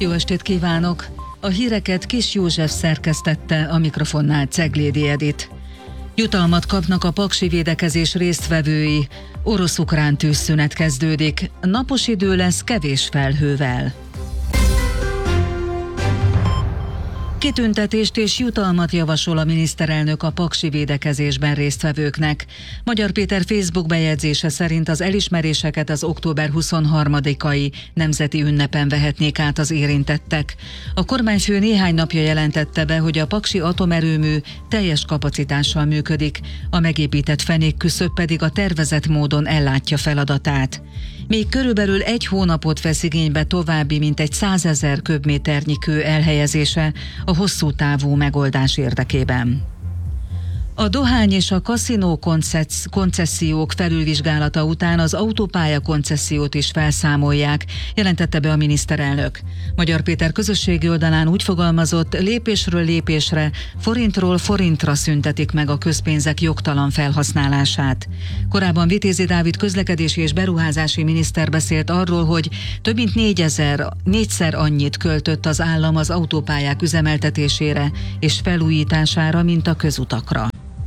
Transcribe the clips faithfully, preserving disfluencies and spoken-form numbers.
Jó estét kívánok! A híreket Kis József szerkesztette, a mikrofonnál Ceglédi Edit. Jutalmat kapnak a paksi védekezés résztvevői. Orosz-ukrán tűzszünet kezdődik. Napos idő lesz kevés felhővel. Kitüntetést és jutalmat javasol a miniszterelnök a paksi védekezésben résztvevőknek. Magyar Péter Facebook bejegyzése szerint az elismeréseket az október huszonharmadikai nemzeti ünnepen vehetnék át az érintettek. A kormányfő néhány napja jelentette be, hogy a paksi atomerőmű teljes kapacitással működik, a megépített fenékküszöb pedig a tervezett módon ellátja feladatát. Még körülbelül egy hónapot vesz igénybe további mintegy százezer köbméternyi kő elhelyezése a hosszú távú megoldás érdekében. A dohány és a kaszinó koncessziók felülvizsgálata után az autópálya koncesziót is felszámolják, jelentette be a miniszterelnök. Magyar Péter közösségi oldalán úgy fogalmazott, lépésről lépésre, forintról forintra szüntetik meg a közpénzek jogtalan felhasználását. Korábban Vitézi Dávid közlekedési és beruházási miniszter beszélt arról, hogy több mint négyezer, négyszer annyit költött az állam az autópályák üzemeltetésére és felújítására, mint a közutakra.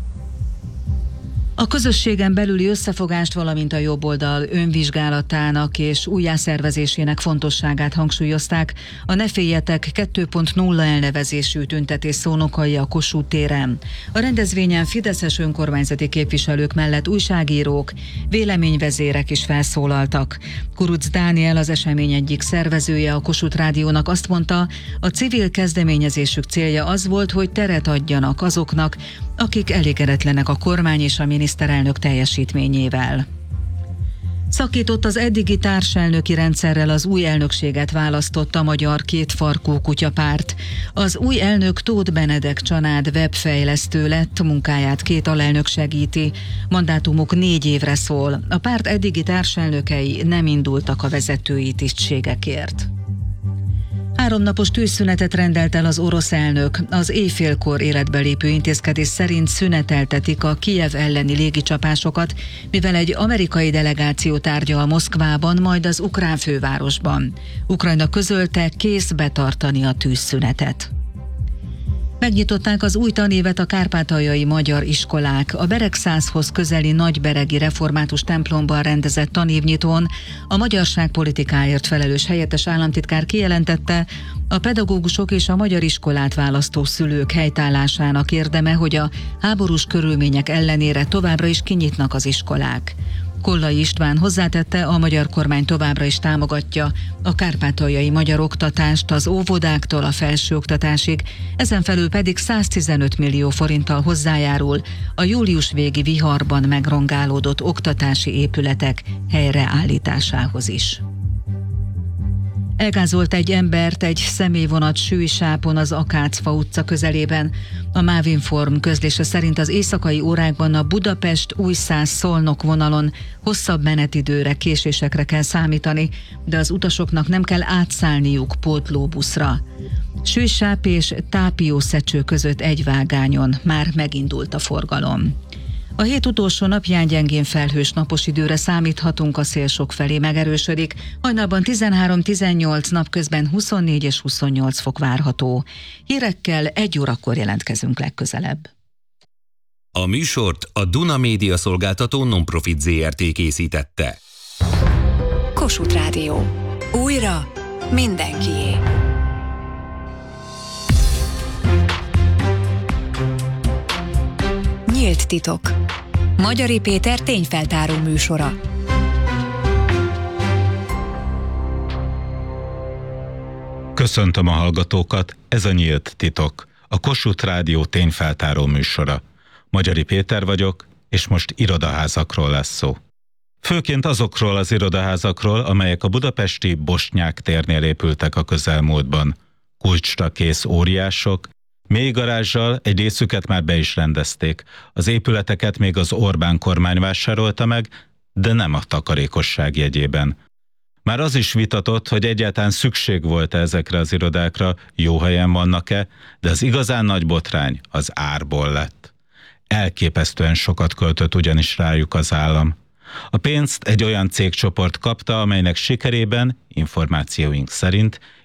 A közösségen belüli összefogást, valamint a jobboldal önvizsgálatának és újjászervezésének fontosságát hangsúlyozták a Ne féljetek kettő pont nulla elnevezésű tüntetés szónokai a Kossuth téren. A rendezvényen fideszes önkormányzati képviselők mellett újságírók, véleményvezérek is felszólaltak. Kuruc Dániel, az esemény egyik szervezője a Kossuth Rádiónak azt mondta, a civil kezdeményezésük célja az volt, hogy teret adjanak azoknak, akik elégedetlenek a kormány és a miniszterelnök teljesítményével. Szakított az eddigi társelnöki rendszerrel az új elnökséget választott a Magyar Kétfarkú Kutyapárt. Az új elnök Tóth Benedek Csanád webfejlesztő lett, munkáját két alelnök segíti. Mandátumuk négy évre szól. A párt eddigi társelnökei nem indultak a vezetői tisztségekért. Háromnapos tűzszünetet rendelt el az orosz elnök. Az éjfélkor életbe lépő intézkedés szerint szüneteltetik a Kijev elleni légicsapásokat, mivel egy amerikai delegáció tárgyal Moszkvában, majd az ukrán fővárosban. Ukrajna közölte, kész betartani a tűzszünetet. Megnyitották az új tanévet a kárpátaljai magyar iskolák. A Beregszázhoz közeli nagyberegi református templomban rendezett tanévnyitón a magyarság politikáért felelős helyettes államtitkár kijelentette, a pedagógusok és a magyar iskolát választó szülők helytállásának érdeme, hogy a háborús körülmények ellenére továbbra is kinyitnak az iskolák. Kollai István hozzátette, a magyar kormány továbbra is támogatja a kárpátaljai magyar oktatást az óvodáktól a felsőoktatásig, ezen felül pedig száztizenöt millió forinttal hozzájárul a július végi viharban megrongálódott oktatási épületek helyreállításához is. Elgázolt egy embert egy személyvonat sűjsápon az Akácfa utca közelében. A Mávinform közlése szerint az éjszakai órákban a Budapest-Újszász-Szolnok vonalon hosszabb menetidőre, késésekre kell számítani, de az utasoknak nem kell átszállniuk pótlóbuszra. Sűjsáp és Tápiószecső között egy vágányon már megindult a forgalom. A hét utolsó napján gyengén felhős napos időre számíthatunk, a szél sokfelé megerősödik, hajnalban tizenhárom tizennyolc, napközben huszonnégy és huszonnyolc fok várható. Hírekkel egy órakor jelentkezünk legközelebb. A műsort a Duna Média Szolgáltató Nonprofit zé er té készítette. Kossuth Rádió. Újra mindenkié. Nyílt titok. Magyari Péter tényfeltáró műsora. Köszöntöm a hallgatókat, ez a Nyílt titok, a Kossuth Rádió tényfeltáró műsora. Magyari Péter vagyok, és most irodaházakról lesz szó. Főként azokról az irodaházakról, amelyek a budapesti Bosnyák térnél épültek a közelmúltban. Kulcsra kész óriások, mély garázsal, egy részüket már be is rendezték. Az épületeket még az Orbán kormány vásárolta meg, de nem a takarékosság jegyében. Már az is vitatott, hogy egyáltalán szükség volt-e ezekre az irodákra, jó helyen vannak-e, de az igazán nagy botrány az árból lett. Elképesztően sokat költött ugyanis rájuk az állam. A pénzt egy olyan cégcsoport kapta, amelynek sikerében, információink szerint,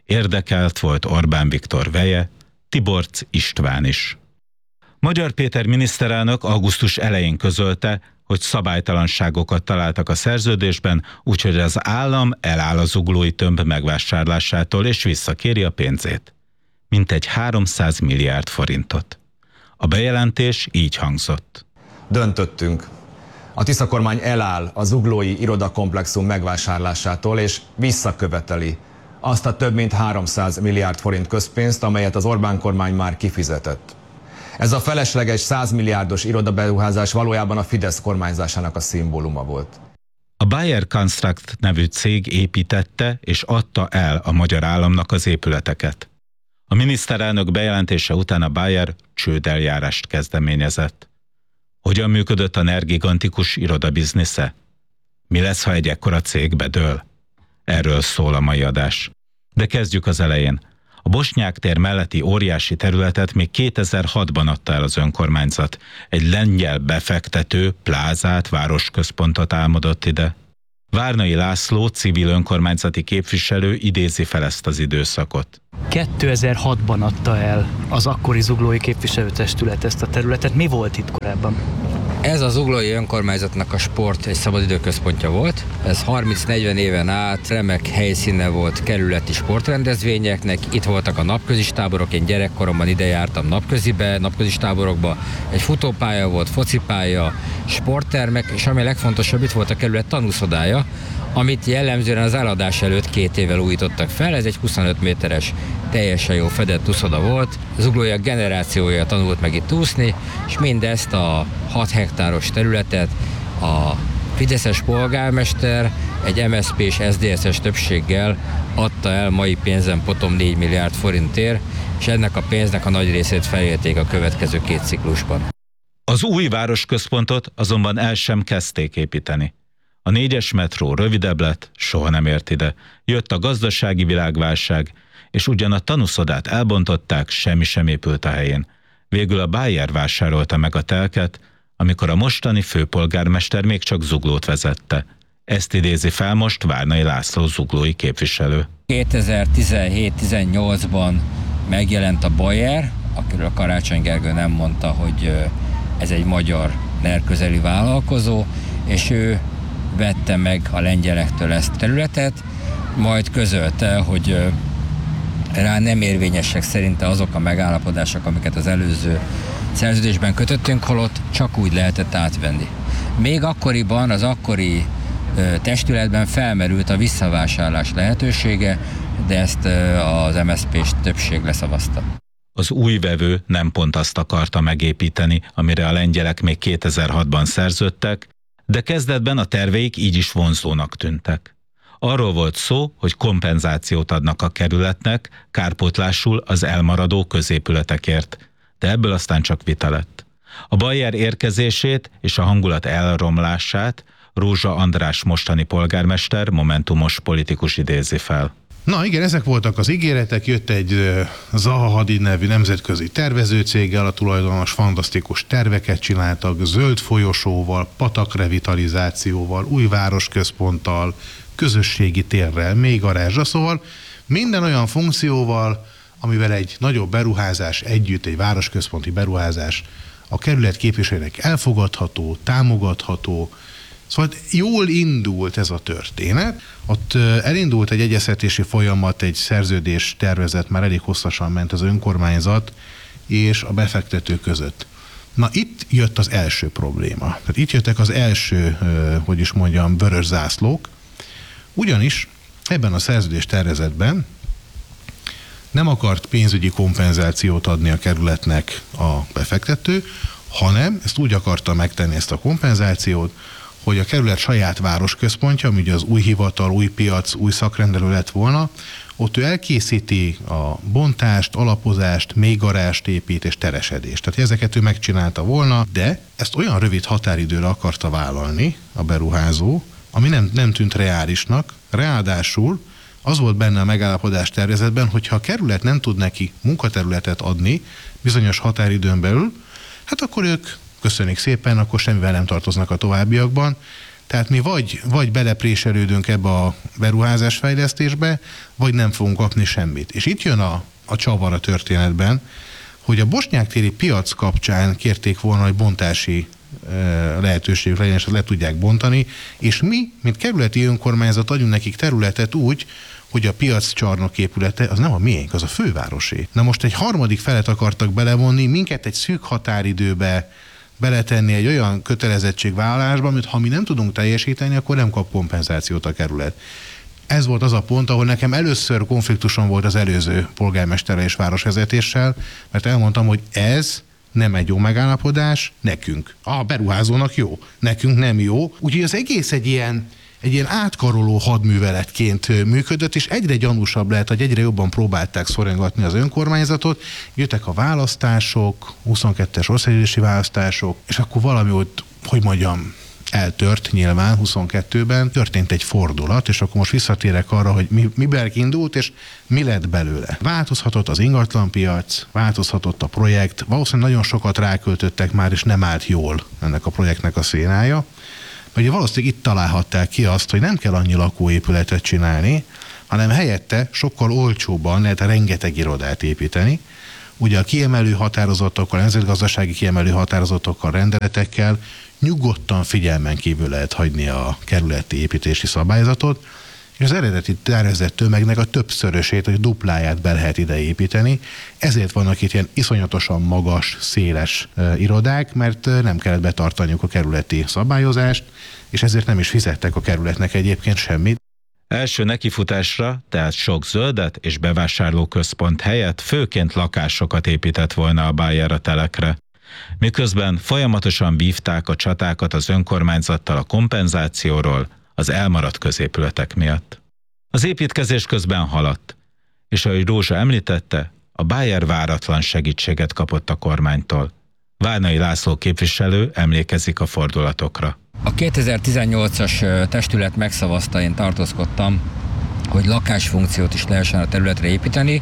Érdekelt volt Orbán Viktor veje, Tiborcz István is. Magyar Péter miniszterelnök augusztus elején közölte, hogy szabálytalanságokat találtak a szerződésben, úgyhogy az állam eláll a zuglói tömb megvásárlásától és visszakéri a pénzét. Mintegy háromszáz milliárd forintot. A bejelentés így hangzott. Döntöttünk. A Tisza kormány eláll a zuglói irodakomplexum megvásárlásától és visszaköveteli azt a több mint háromszáz milliárd forint közpénzt, amelyet az Orbán kormány már kifizetett. Ez a felesleges száz milliárdos irodaberuházás valójában a Fidesz kormányzásának a szimbóluma volt. A Bayer Construct nevű cég építette és adta el a magyar államnak az épületeket. A miniszterelnök bejelentése után a Bayer csődeljárást kezdeményezett. Hogyan működött a NER gigantikus irodabiznisze? Mi lesz, ha egy ekkora cég bedől? Erről szól a mai adás. De kezdjük az elején. A Bosnyák tér melletti óriási területet még kétezer-hatban adta el az önkormányzat. Egy lengyel befektető plázát, városközpontot álmodott ide. Várnai László, civil önkormányzati képviselő idézi fel ezt az időszakot. kétezer-hatban adta el az akkori zuglói képviselőtestület ezt a területet. Mi volt itt korábban? Ez az zuglói önkormányzatnak a sport egy szabadidőközpontja volt. Ez harminc-negyven éven át remek helyszíne volt kerületi sportrendezvényeknek. Itt voltak a napközis táborok, én gyerekkoromban ide jártam napközibe, napközis táborokba. Egy futópálya volt, focipálya, sporttermek, és ami legfontosabb, itt volt a kerület tanúszodája, amit jellemzően az eladás előtt két évvel újítottak fel. Ez egy huszonöt méteres, teljesen jó fedett úszoda volt. Az zuglóiak generációja tanult meg itt úszni, és mindezt a hat hektáros területet a fideszes polgármester egy em es zé pé és es zé dé es-es többséggel adta el mai pénzen potom négy milliárd forintért, és ennek a pénznek a nagy részét felélték a következő két ciklusban. Az új városközpontot azonban el sem kezdték építeni. A négyes metró rövidebb lett, soha nem ért ide. Jött a gazdasági világválság, és ugyan a tanúszodát elbontották, semmi sem épült a helyén. Végül a Bayer vásárolta meg a telket, amikor a mostani főpolgármester még csak Zuglót vezette. Ezt idézi fel most Várnai László zuglói képviselő. kétezer-tizenhét-tizennyolcban megjelent a Bayer, akiről a Karácsony Gergő nem mondta, hogy ez egy magyar NER közeli vállalkozó, és ő vette meg a lengyelektől ezt a területet, majd közölte, hogy rá nem érvényesek szerinte azok a megállapodások, amiket az előző szerződésben kötöttünk, holott csak úgy lehetett átvenni. Még akkoriban, az akkori testületben felmerült a visszavásárlás lehetősége, de ezt az em es zé pé-s többség leszavazta. Az új vevő nem pont azt akarta megépíteni, amire a lengyelek még kétezer-hatban szerződtek, de kezdetben a terveik így is vonzónak tűntek. Arról volt szó, hogy kompenzációt adnak a kerületnek, kárpótlásul az elmaradó középületekért, de ebből aztán csak vita lett. A Bayer érkezését és a hangulat elromlását Rózsa András mostani polgármester, momentumos politikus idézi fel. Na igen, ezek voltak az ígéretek, jött egy Zaha Hadid nevű nemzetközi tervezőcéggel, a tulajdonos fantasztikus terveket csináltak, zöld folyosóval, patakrevitalizációval, új városközponttal, közösségi térrel, még garázsra, szóval minden olyan funkcióval, amivel egy nagyobb beruházás együtt, egy városközponti beruházás a kerület képviselőnek elfogadható, támogatható. Szóval jól indult ez a történet. Ott elindult egy egyeztetési folyamat, egy szerződés tervezet, már elég hosszasan ment az önkormányzat és a befektető között. Na itt jött az első probléma. Tehát itt jöttek az első, hogy is mondjam, vörös zászlók, ugyanis ebben a szerződés tervezetben nem akart pénzügyi kompenzációt adni a kerületnek a befektető, hanem ezt úgy akarta megtenni, ezt a kompenzációt, hogy a kerület saját városközpontja, ami ugye az új hivatal, új piac, új szakrendelő lett volna, ott ő elkészíti a bontást, alapozást, mélygarást épít és teresedést. Tehát ezeket ő megcsinálta volna, de ezt olyan rövid határidőre akarta vállalni a beruházó, ami nem, nem tűnt reálisnak. Ráadásul az volt benne a megállapodás tervezetben, hogyha a kerület nem tud neki munkaterületet adni bizonyos határidőn belül, hát akkor ők köszönik szépen, akkor semmivel nem tartoznak a továbbiakban, Tehát mi vagy, vagy belepréselődünk ebbe a beruházásfejlesztésbe, vagy nem fogunk kapni semmit. És itt jön a, a csavar a történetben, hogy a bosnyák-téri piac kapcsán kérték volna, hogy bontási lehetőségük legyen, és le tudják bontani, és mi, mint kerületi önkormányzat adjunk nekik területet úgy, hogy a piac csarnok épülete az nem a miénk, az a fővárosé. Na most egy harmadik felet akartak belevonni, minket egy szűk határidőbe beletenni egy olyan kötelezettségvállalásba, amit ha mi nem tudunk teljesíteni, akkor nem kap kompenzációt a kerület. Ez volt az a pont, ahol nekem először konfliktusom volt az előző polgármesterrel és városvezetéssel, mert elmondtam, hogy ez nem egy jó megállapodás nekünk. A beruházónak jó, nekünk nem jó. Úgyhogy az egész egy ilyen, egy ilyen átkaroló hadműveletként működött, és egyre gyanúsabb lehet, hogy egyre jobban próbálták szorongatni az önkormányzatot. Jöttek a választások, huszonkettes országgyűlési választások, és akkor valami ott, hogy mondjam, eltört nyilván huszonkettőben, történt egy fordulat, és akkor most visszatérek arra, hogy mi, miben indult, és mi lett belőle. Változhatott az ingatlanpiac, változhatott a projekt, valószínűleg nagyon sokat ráköltöttek már, és nem állt jól ennek a projektnek a szénája. Ugye valószínűleg itt találhatták ki azt, hogy nem kell annyi lakóépületet csinálni, hanem helyette sokkal olcsóbban lehet rengeteg irodát építeni. Ugye a kiemelő határozatokkal, nemzetgazdasági kiemelő határozatokkal, rendeletekkel nyugodtan figyelmen kívül lehet hagyni a kerületi építési szabályzatot, és az eredeti tervezett tömegnek a többszörösét, vagy dupláját be lehet ide építeni. Ezért vannak itt ilyen iszonyatosan magas, széles e, irodák, mert e, nem kellett betartaniuk a kerületi szabályozást, és ezért nem is fizettek a kerületnek egyébként semmit. Első nekifutásra, tehát sok zöldet és bevásárlóközpont helyett főként lakásokat épített volna a Bayer a telekre. Miközben folyamatosan vívták a csatákat az önkormányzattal a kompenzációról, az elmaradt középületek miatt. Az építkezés közben haladt, és ahogy Rózsa említette, a Bayer váratlan segítséget kapott a kormánytól. Várnai László képviselő emlékezik a fordulatokra. A kétezer-tizennyolcas testület megszavazta, én tartózkodtam, hogy lakásfunkciót is lehessen a területre építeni,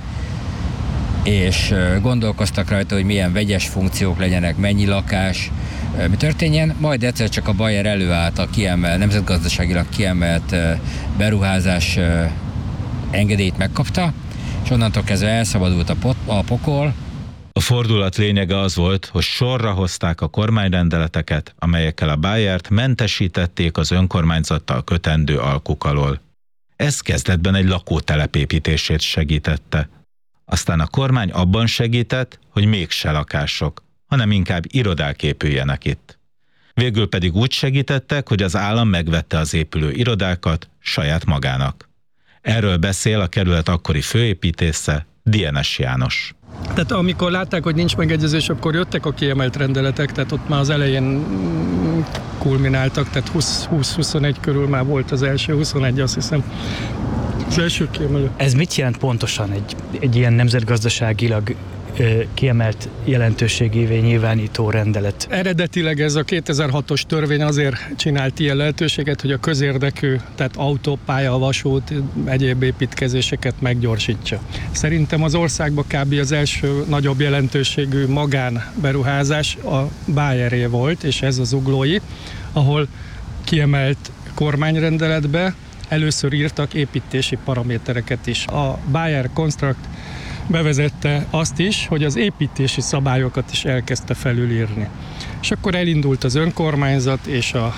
és gondolkoztak rajta, hogy milyen vegyes funkciók legyenek, mennyi lakás, mi történjen, majd egyszer csak a Bayer előállt a kiemelt, nemzetgazdaságilag kiemelt beruházás engedélyt megkapta, és onnantól kezdve elszabadult a, pot, a pokol. A fordulat lényege az volt, hogy sorra hozták a kormányrendeleteket, amelyekkel a Bayert mentesítették az önkormányzattal kötendő alkuk alól. Ez kezdetben egy lakótelep építését segítette. Aztán a kormány abban segített, hogy mégse lakások, hanem inkább irodák épüljenek itt. Végül pedig úgy segítettek, hogy az állam megvette az épülő irodákat saját magának. Erről beszél a kerület akkori főépítésze, Dienes János. Tehát amikor látták, hogy nincs megegyezés, akkor jöttek a kiemelt rendeletek, tehát ott már az elején kulmináltak, tehát húsz-huszonegy körül már volt az első, huszonegy azt hiszem. Az első kiemelő. Ez mit jelent pontosan egy, egy ilyen nemzetgazdaságilag ö, kiemelt jelentőségévé nyilvánító rendelet? Eredetileg ez a kétezer-hatos törvény azért csinált ilyen lehetőséget, hogy a közérdekű, tehát autópálya, vasút, egyéb építkezéseket meggyorsítsa. Szerintem az országban kb. Az első nagyobb jelentőségű magánberuházás a Bayeré volt, és ez az Zuglói, ahol kiemelt kormányrendeletbe először írtak építési paramétereket is. A Bayer Construct bevezette azt is, hogy az építési szabályokat is elkezdte felülírni. És akkor elindult az önkormányzat és a,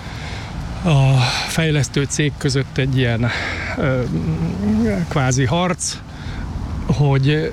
a fejlesztő cég között egy ilyen ö, kvázi harc, hogy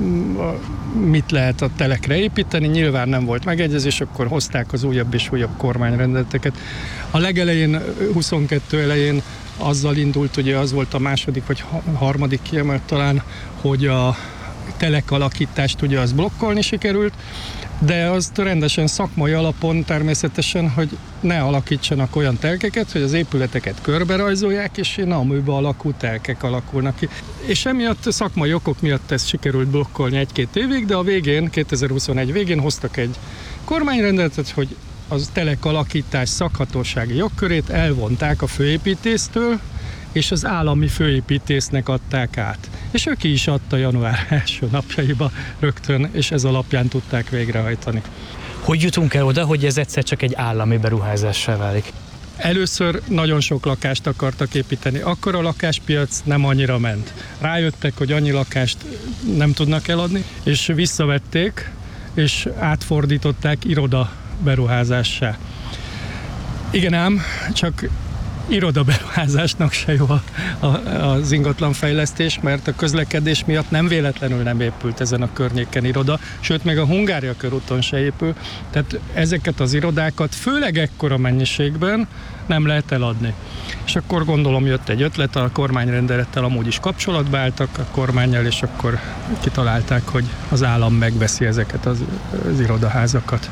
mit lehet a telekre építeni. Nyilván nem volt megegyezés, akkor hozták az újabb és újabb kormányrendeleteket. A legelején, huszonkettő elején azzal indult, ugye az volt a második vagy harmadik kiemelt talán, hogy a telek alakítást ugye az blokkolni sikerült, de azt rendesen szakmai alapon természetesen, hogy ne alakítsanak olyan telkeket, hogy az épületeket körberajzolják, és naműbe alakú telkek alakulnak ki. És emiatt szakmai okok miatt ezt sikerült blokkolni egy-két évig, de a végén, kétezer-huszonegy végén hoztak egy kormányrendeletet, hogy az telek alakítás szakhatósági jogkörét elvonták a főépítésztől, és az állami főépítésznek adták át. És ő ki is adta január első napjaiba rögtön, és ez alapján tudták végrehajtani. Hogy jutunk el oda, hogy ez egyszer csak egy állami beruházássá válik? Először nagyon sok lakást akartak építeni, akkor a lakáspiac nem annyira ment. Rájöttek, hogy annyi lakást nem tudnak eladni, és visszavették, és átfordították iroda beruházássá. Igen ám, csak irodaberuházásnak se jó a, a, az ingatlanfejlesztés, mert a közlekedés miatt nem véletlenül nem épült ezen a környéken iroda, sőt, még a Hungária körúton se épül, tehát ezeket az irodákat főleg ekkora mennyiségben nem lehet eladni. És akkor gondolom jött egy ötlet, a kormányrendelettel amúgy is kapcsolatba álltak a kormánnyal, és akkor kitalálták, hogy az állam megveszi ezeket az, az irodaházakat.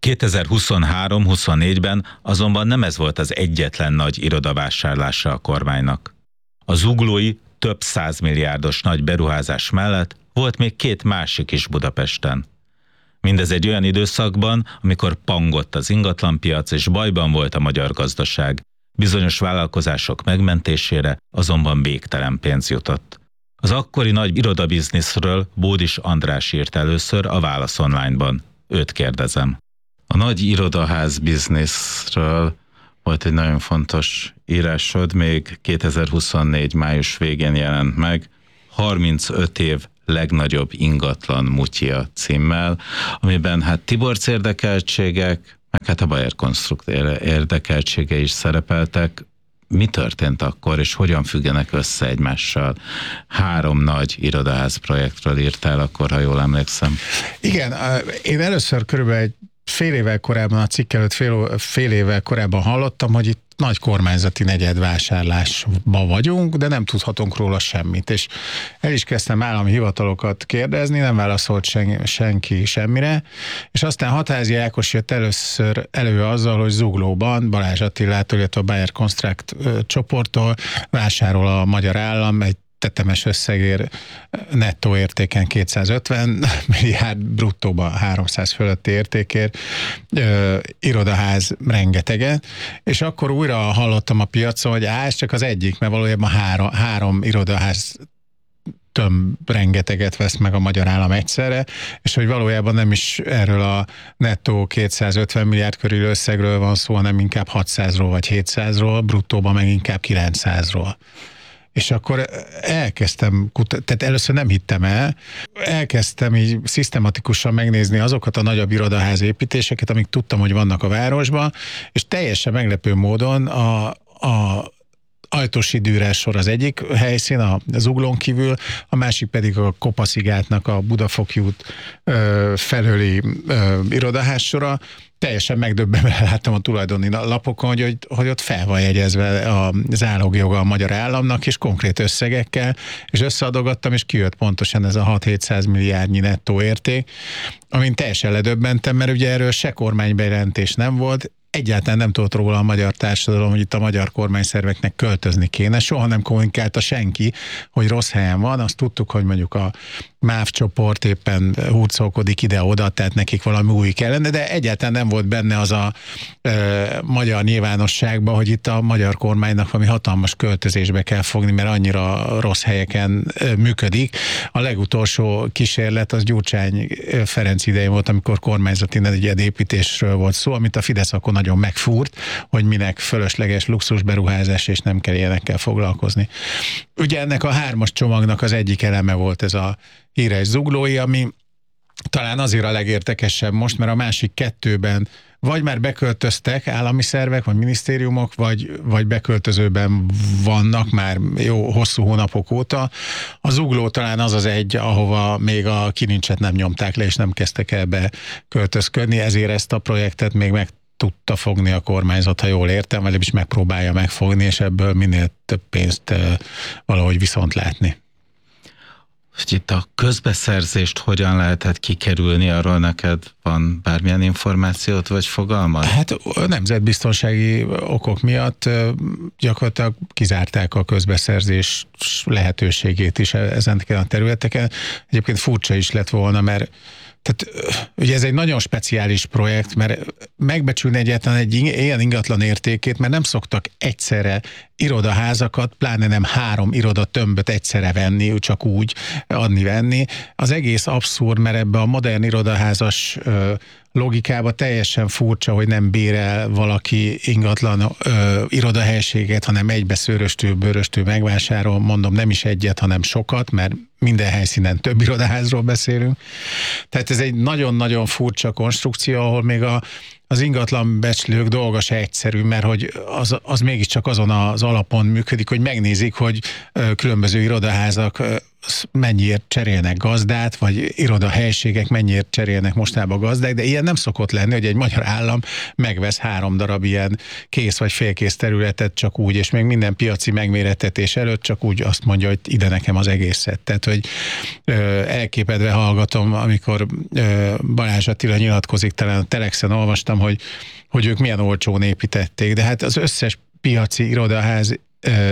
kétezer-huszonhárom-huszonnégyben azonban nem ez volt az egyetlen nagy irodavásárlása a kormánynak. A zuglói több százmilliárdos nagy beruházás mellett volt még két másik is Budapesten. Mindez egy olyan időszakban, amikor pangott az ingatlanpiac és bajban volt a magyar gazdaság. Bizonyos vállalkozások megmentésére azonban végtelen pénz jutott. Az akkori nagy irodabizniszről Bódis András írt először a Válasz Online-ban. Őt kérdezem. A nagy irodaház bizniszről volt egy nagyon fontos írásod, még kétezer-huszonnégy május végén jelent meg, harmincöt év legnagyobb ingatlan mutya címmel, amiben hát Tiborc érdekeltségek, meg hát a Bayer Konstrukt érdekeltsége is szerepeltek. Mi történt akkor, és hogyan függenek össze egymással? Három nagy irodaház projektről írtál akkor, ha jól emlékszem. Igen, én először körülbelül egy fél évvel korábban, a cikk előtt fél, fél évvel korábban hallottam, hogy itt nagy kormányzati negyedvásárlásban vagyunk, de nem tudhatunk róla semmit. És el is kezdtem állami hivatalokat kérdezni, nem válaszolt sen, senki semmire, és aztán Hatházi Ákos jött először elő azzal, hogy Zuglóban Balázs Attilától, illetve a Bayer Construct csoporttól vásárol a magyar állam egy tetemes összegér, nettó értéken kétszázötven milliárd, bruttóban háromszáz fölötti értékért, ö, irodaház rengeteget, és akkor újra hallottam a piacon, hogy á, ez csak az egyik, mert valójában három, három irodaház tömb rengeteget vesz meg a magyar állam egyszerre, és hogy valójában nem is erről a nettó kétszázötven milliárd körül összegről van szó, hanem inkább hatszázról vagy hétszázról, bruttóban meg inkább kilencszázról. És akkor elkezdtem, tehát először nem hittem el, elkezdtem így szisztematikusan megnézni azokat a nagyobb irodaház építéseket, amik tudtam, hogy vannak a városban, és teljesen meglepő módon a, a Ajtósi Dűrás-sor az egyik helyszín, a Zuglón kívül, a másik pedig a Kopaszigátnak a Budafoki út ö, felőli ö, irodaházsora. Teljesen megdöbbenve láttam a tulajdoni lapokon, hogy, hogy ott fel van jegyezve a zálogjoga a magyar államnak, és konkrét összegekkel, és összeadogattam, és kijött pontosan ez a hat-hétszáz milliárdnyi nettó érték, amin teljesen ledöbbentem, mert ugye erről se kormánybejelentés nem volt, egyáltalán nem tudott róla a magyar társadalom, hogy itt a magyar kormányszerveknek költözni kéne. Soha nem kommunikálta senki, hogy rossz helyen van. Azt tudtuk, hogy mondjuk a MÁV csoport éppen hurcolkodik ide-oda, tehát nekik valami új kellene, de egyáltalán nem volt benne az a e, magyar nyilvánosságban, hogy itt a magyar kormánynak valami hatalmas költözésbe kell fogni, mert annyira rossz helyeken e, működik. A legutolsó kísérlet az Gyurcsány Ferenc idején volt, amikor kormányzati negyedépítésről volt szó, amit a Fidesz akkor nagyon megfúrt, hogy minek fölösleges luxusberuházás, és nem kell ilyenekkel foglalkozni. Ugye ennek a hármas csomagnak az egyik eleme volt ez a híres zuglói, ami talán azért a legértekesebb most, mert a másik kettőben vagy már beköltöztek állami szervek, vagy minisztériumok, vagy, vagy beköltözőben vannak már jó hosszú hónapok óta. A zugló talán az az egy, ahova még a kilincset nem nyomták le, és nem kezdtek el beköltözködni, ezért ezt a projektet még meg tudta fogni a kormányzat, ha jól értem, vagy is megpróbálja megfogni, és ebből minél több pénzt valahogy viszont látni. Hogy itt a közbeszerzést hogyan lehetett kikerülni, arról neked van bármilyen információt vagy fogalmad? Hát a nemzetbiztonsági okok miatt gyakorlatilag kizárták a közbeszerzés lehetőségét is ezeken a területeken. Egyébként furcsa is lett volna, mert tehát ugye ez egy nagyon speciális projekt, mert megbecsülni egyáltalán egy ilyen ingatlan értékét, mert nem szoktak egyszerre irodaházakat, pláne nem három irodatömböt egyszerre venni, csak úgy adni-venni. Az egész abszurd, mert ebbe a modern irodaházas ö, logikában teljesen furcsa, hogy nem bír el valaki ingatlan ö, irodahelységet, hanem egybe szőröstül, bőröstül megvásárol, mondom nem is egyet, hanem sokat, mert minden helyszínen több irodaházról beszélünk. Tehát ez egy nagyon-nagyon furcsa konstrukció, ahol még a, az ingatlan becslők dolga se egyszerű, mert hogy az, az mégiscsak azon az alapon működik, hogy megnézik, hogy ö, különböző irodaházak ö, mennyiért cserélnek gazdát, vagy irodahelységek mennyiért cserélnek mostanában gazdák, de ilyen nem szokott lenni, hogy egy magyar állam megvesz három darab ilyen kész vagy félkész területet csak úgy, és még minden piaci megmérettetés előtt csak úgy azt mondja, hogy ide nekem az egészet. Tehát, hogy ö, elképedve hallgatom, amikor ö, Balázs Attila nyilatkozik, talán a Telexen olvastam, hogy, hogy ők milyen olcsón építették, de hát az összes piaci irodaház ö,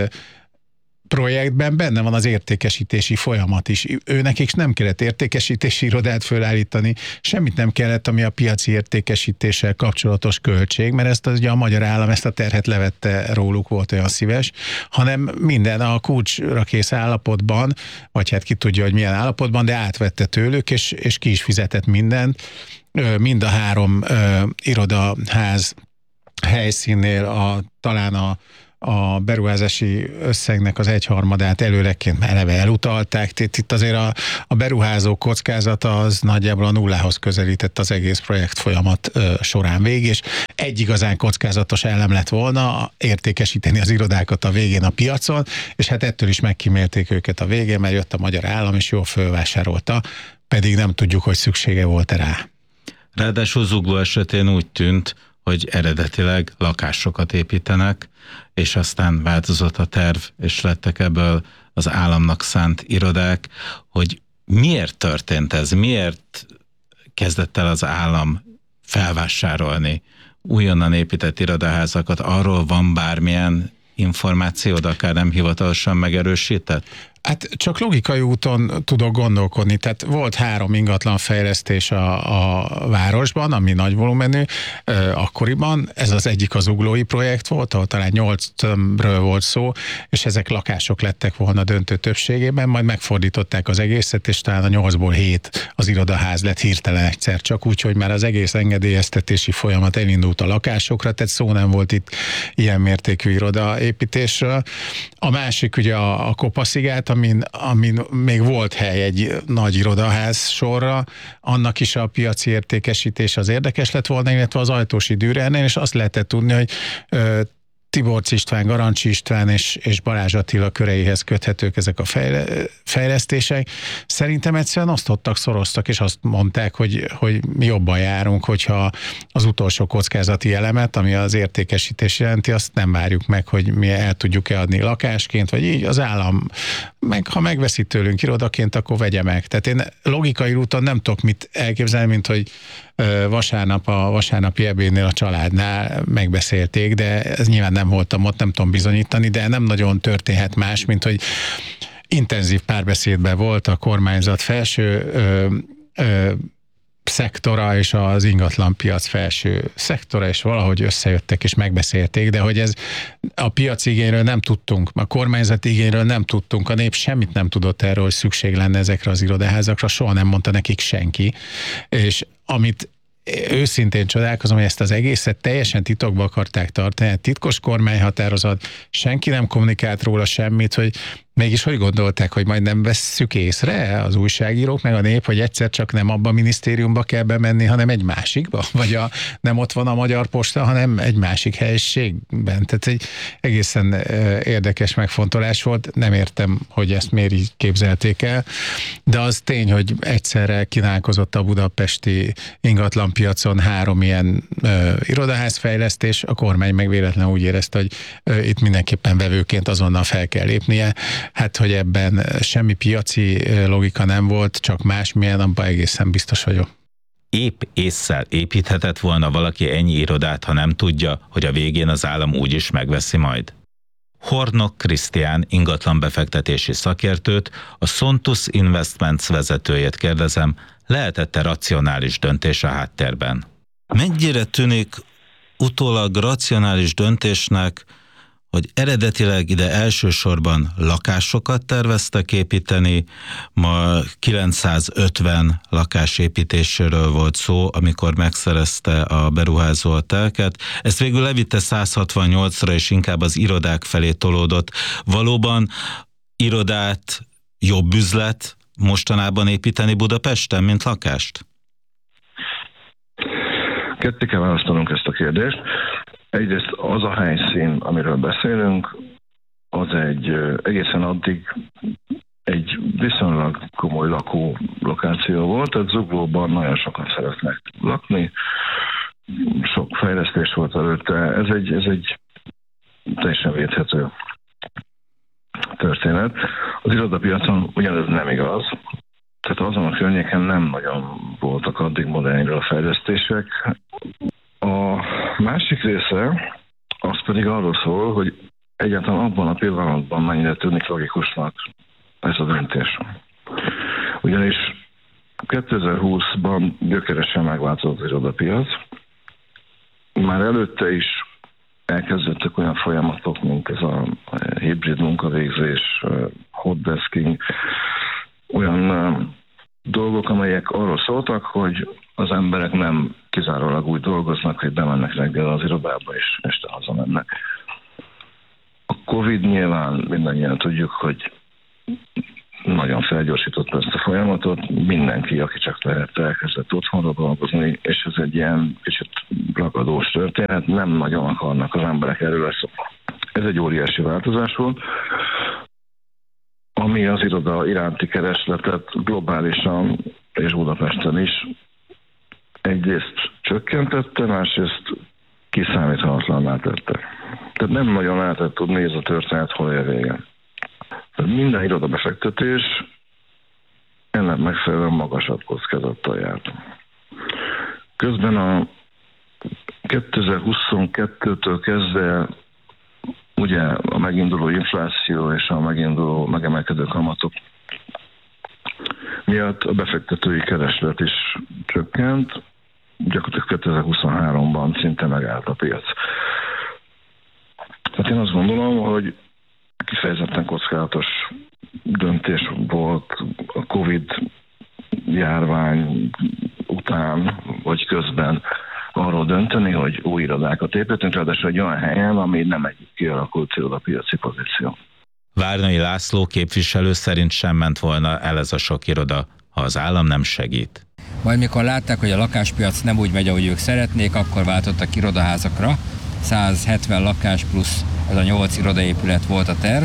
projektben benne van az értékesítési folyamat is. Ő nekik nem kellett értékesítési irodát fölállítani, semmit nem kellett, ami a piaci értékesítéssel kapcsolatos költség, mert ezt az, ugye a magyar állam ezt a terhet levette róluk, volt olyan szíves, hanem minden a kulcsra kész állapotban, vagy hát ki tudja, hogy milyen állapotban, de átvette tőlük, és, és ki is fizetett mindent. Mind a három ö, irodaház helyszínnél a, talán a a beruházási összegnek az egyharmadát előleként eleve elutalták. Itt azért a, a beruházó kockázata az nagyjából a nullához közelített az egész projekt folyamat ö, során végig, és egy igazán kockázatos elem lett volna értékesíteni az irodákat a végén a piacon, és hát ettől is megkímélték őket a végén, mert jött a magyar állam, és jól fölvásárolta, pedig nem tudjuk, hogy szüksége volt rá. Ráadásul Zugló esetén úgy tűnt, hogy eredetileg lakásokat építenek, és aztán változott a terv, és lettek ebből az államnak szánt irodák, hogy miért történt ez, miért kezdett el az állam felvásárolni újonnan épített irodaházakat, arról van bármilyen információd, akár nem hivatalosan megerősített? Hát csak logikai úton tudok gondolkodni. Tehát volt három ingatlan fejlesztés a, a városban, ami nagy volumenű, euh, akkoriban. Ez az egyik az Zuglói projekt volt, ahol talán nyolc tömbről volt szó, és ezek lakások lettek volna döntő többségében, majd megfordították az egészet, és talán a nyolcból hét az irodaház lett hirtelen egyszer csak, úgyhogy már az egész engedélyeztetési folyamat elindult a lakásokra, tehát szó nem volt itt ilyen mértékű irodaépítésről. A másik ugye a, a Kopaszigát, amin, amin még volt hely egy nagy irodaház sorra, annak is a piaci értékesítés az érdekes lett volna, illetve az Ajtósi Dürernél, és azt lehetett tudni, hogy ö, Tiborcs István, Garancsi István és, és Balázs Attila köreihez köthetők ezek a fejle, fejlesztések. Szerintem egyszerűen osztottak, szoroztak, és azt mondták, hogy, hogy mi jobban járunk, hogyha az utolsó kockázati elemet, ami az értékesítés jelenti, azt nem várjuk meg, hogy mi el tudjuk-e adni lakásként, vagy így az állam, meg, ha megveszi tőlünk irodaként, akkor vegye meg. Tehát én logikai úton nem tudok mit elképzelni, mint hogy vasárnap a vasárnapi ebédnél a családnál megbeszélték, de ez nyilván nem voltam ott, nem tudom bizonyítani, de nem nagyon történhet más, mint hogy intenzív párbeszédben volt a kormányzat felső ö, ö, szektora és az ingatlanpiac felső szektora, és valahogy összejöttek és megbeszélték, de hogy ez a piaci igényről nem tudtunk, a kormányzati igényről nem tudtunk, a nép semmit nem tudott erről, hogy szükség lenne ezekre az irodaházakra, soha nem mondta nekik senki, és amit őszintén csodálkozom, hogy ezt az egészet teljesen titokba akarták tartani, titkos kormányhatározat, senki nem kommunikált róla semmit, hogy mégis hogy gondolták, hogy majd nem vesszük észre az újságírók, meg a nép, hogy egyszer csak nem abba a minisztériumba kell bemenni, hanem egy másikba? Vagy a, nem ott van a Magyar Posta, hanem egy másik helyiségben. Tehát egy egészen érdekes megfontolás volt. Nem értem, hogy ezt miért így képzelték el, de az tény, hogy egyszerre kínálkozott a budapesti ingatlanpiacon három ilyen ö, irodaházfejlesztés, a kormány meg véletlenül úgy érezte, hogy ö, itt mindenképpen vevőként azonnal fel kell lépnie. Hát, hogy ebben semmi piaci logika nem volt, csak másmilyen, abban egészen biztos vagyok. Épp ésszel építhetett volna valaki ennyi irodát, ha nem tudja, hogy a végén az állam úgyis megveszi majd? Hornok Krisztián ingatlanbefektetési szakértőt, a Sontus Investments vezetőjét kérdezem, lehetett-e racionális döntés a háttérben? Mennyire tűnik utólag racionális döntésnek, hogy eredetileg ide elsősorban lakásokat terveztek építeni, ma kilencszázötven lakásépítésről volt szó, amikor megszerezte a beruházó a telket. Ezt végül levitte száz hatvannyolcra, és inkább az irodák felé tolódott. Valóban irodát jobb üzlet mostanában építeni Budapesten, mint lakást? Ketté kell választanunk ezt a kérdést. Egyrészt az a helyszín, amiről beszélünk, az egy egészen addig egy viszonylag komoly lakó lokáció volt, tehát Zuglóban nagyon sokan szeretnek lakni, sok fejlesztés volt előtte, ez egy, ez egy teljesen védhető történet. Az irodapiacon ugyanez nem igaz, tehát azon a környéken nem nagyon voltak addig modern fejlesztések. A másik része az pedig arról szól, hogy egyáltalán abban a pillanatban mennyire tűnik logikusnak ez a döntés. Ugyanis kétezer-húszban gyökeresen megváltozott az irodapiac. Már előtte is elkezdődtek olyan folyamatok, mint ez a hibrid munkavégzés, hotdesking, olyan dolgok, amelyek arról szóltak, hogy az emberek nem kizárólag úgy dolgoznak, hogy bemennek reggel az irodába, és este hazamennek. A Covid nyilván mindannyian tudjuk, hogy nagyon felgyorsította ezt a folyamatot. Mindenki, aki csak lehet, elkezdett otthonra dolgozni, és ez egy ilyen kicsit ragadós történet. Nem nagyon akarnak az emberek erről lesz. Ez egy óriási változás volt, ami az iroda iránti keresletet globálisan és Budapesten is egyrészt csökkentette, másrészt kiszámíthatatlanná tette. Tehát nem nagyon lehetett tudni, ez a történet hol ér vége. Minden irodabefektetés ennek megfelelően magasabb kockázattal járt. Közben a kétezer-huszonkettőtől kezdve ugye a meginduló infláció és a meginduló megemelkedő kamatok miatt a befektetői kereslet is csökkent, gyakorlatilag kétezer-huszonháromban szinte megállt a piac. Tehát én azt gondolom, hogy kifejezetten kockázatos döntés volt a Covid járvány után vagy közben arról dönteni, hogy új irodákat építünk, ráadásul egy olyan helyen, ami nem egy kialakult irodapiaci pozíció. Várnai László képviselő szerint sem ment volna el ez a sok iroda, ha az állam nem segít. Majd mikor látták, hogy a lakáspiac nem úgy megy, ahogy ők szeretnék, akkor váltottak irodaházakra. száz hetven lakás plusz ez a nyolc irodaépület volt a terv.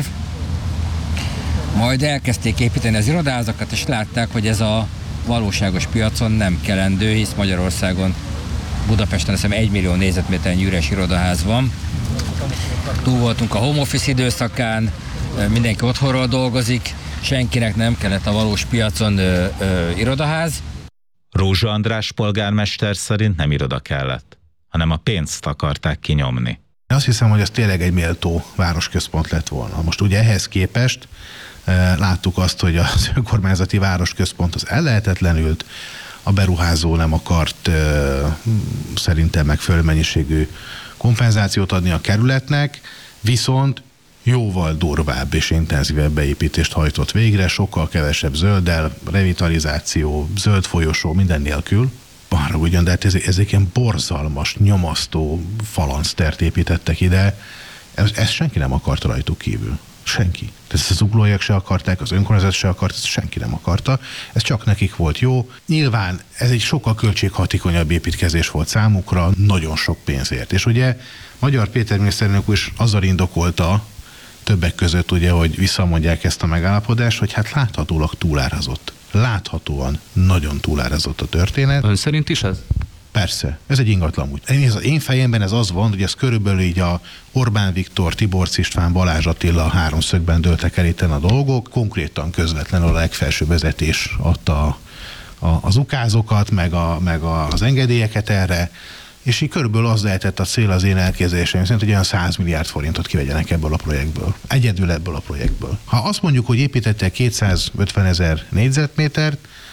Majd elkezdték építeni az irodaházakat, és látták, hogy ez a valóságos piacon nem kelendő, hisz Magyarországon, Budapesten azt hiszem egy millió négyzetméternyi üres irodaház van. Túl voltunk a home office időszakán, mindenki otthonról dolgozik, senkinek nem kellett a valós piacon ö, ö, irodaház. Rózsa András polgármester szerint nem iroda kellett, hanem a pénzt akarták kinyomni. Azt hiszem, hogy ez tényleg egy méltó városközpont lett volna. Most ugye ehhez képest e, láttuk azt, hogy az önkormányzati városközpont az ellehetetlenült, a beruházó nem akart e, szerintem megfelelő mennyiségű kompenzációt adni a kerületnek, viszont jóval durvább és intenzívebb beépítést hajtott végre, sokkal kevesebb zölddel, revitalizáció, zöld folyosó, minden nélkül. Arra ugyan, de hát ezek, ezek ilyen borzalmas, nyomasztó falanctert építettek ide, ezt ez senki nem akarta rajtuk kívül. Senki. Tehát ezt az zuglóiak se akarták, az önkormányzat se akart, ezt senki nem akarta. Ez csak nekik volt jó. Nyilván ez egy sokkal költséghatékonyabb építkezés volt számukra, nagyon sok pénzért. És ugye Magyar Péter miniszterelnök úr is azzal indokolta, többek között ugye, hogy visszamondják ezt a megállapodást, hogy hát láthatólag túlárazott. Láthatóan nagyon túlárazott a történet. Ön szerint is ez? Persze, ez egy ingatlan úgy. Én, az én fejemben ez az van, hogy ez körülbelül így a Orbán Viktor, Tiborcs István, Balázs Attila háromszögben dőltek el itten a dolgok, konkrétan közvetlenül a legfelsőbb vezetés adta a, a, az ukázokat, meg, a, meg a, az engedélyeket erre, és így körülbelül az lehetett a cél az én elképzelésem szerint, hogy olyan száz milliárd forintot kivegyenek ebből a projektből. Egyedül ebből a projektből. Ha azt mondjuk, hogy építettek kétszázötven ezer négyzetmétert,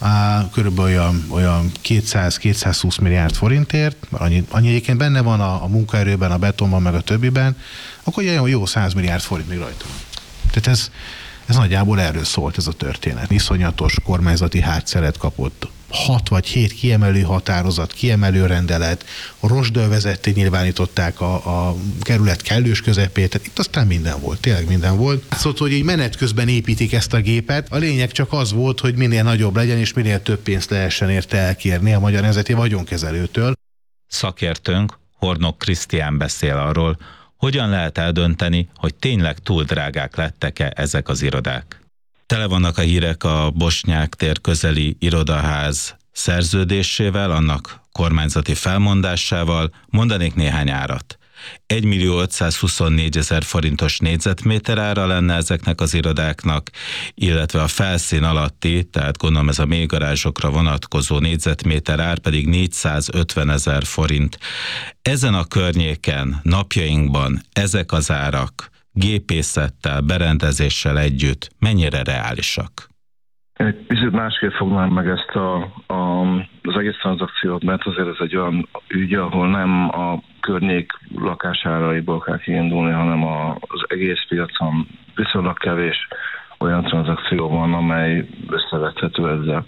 körülbelül olyan, olyan kétszáz-kétszázhúsz milliárd forintért, annyi, annyi egyébként benne van a, a munkaerőben, a betonban, meg a többiben, akkor olyan jó száz milliárd forint még rajta van. Tehát ez, ez nagyjából erről szólt ez a történet. Iszonyatos kormányzati hátszeret kapott. Hat vagy hét kiemelő határozat, kiemelő rendelet, a rozsdölvezetté nyilvánították a, a kerület kellős közepét, tehát itt aztán minden volt, tényleg minden volt. Szóval, hogy így menet közben építik ezt a gépet, a lényeg csak az volt, hogy minél nagyobb legyen, és minél több pénzt lehessen érte elkérni a Magyar Nemzeti Vagyonkezelőtől. Szakértőnk, Hornok Krisztián beszél arról, hogyan lehet eldönteni, hogy tényleg túl drágák lettek-e ezek az irodák. Tele vannak a hírek a Bosnyák tér közeli irodaház szerződésével, annak kormányzati felmondásával. Mondanék néhány árat. egymillió ötszázhuszonnégy ezer forintos négyzetméter ára lenne ezeknek az irodáknak, illetve a felszín alatti, tehát gondolom ez a mélygarázsokra vonatkozó négyzetméter ár pedig négyszázötven ezer forint. Ezen a környéken napjainkban ezek az árak gépészettel, berendezéssel együtt mennyire reálisak? Egy picit másképp fognám meg ezt a, a, az egész tranzakciót, mert azért ez egy olyan ügy, ahol nem a környék lakásáraiból kell kiindulni, hanem a, az egész piacon viszonylag kevés olyan tranzakció van, amely összevethető ezzel.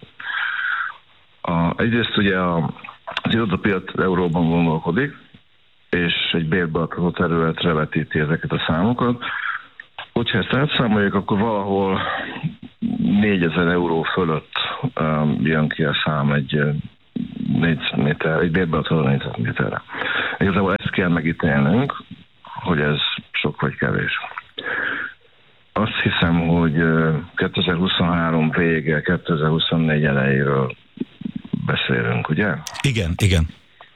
A, egyrészt ugye a, az irodapiac euróban gondolkodik, és egy bérbeadható területre vetíti ezeket a számokat. Hogyha ezt átszámoljuk, akkor valahol négyezer euró fölött um, jön ki a szám egy négyzetméter, egy bérbeadható négyzetméterre. Igazából ezt kell megítélnünk, hogy ez sok vagy kevés. Azt hiszem, hogy kétezer-huszonhárom vége, kétezer-huszonnégy elejéről beszélünk, ugye? Igen, igen.